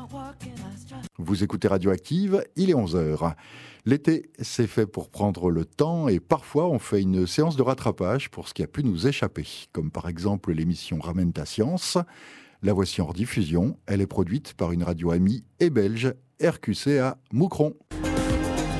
Vous écoutez Radioactive, il est 11h. L'été, c'est fait pour prendre le temps et parfois on fait une séance de rattrapage pour ce qui a pu nous échapper, comme par exemple l'émission Ramène ta science. La voici en rediffusion, elle est produite par une radio amie et belge, RQC à Moucron.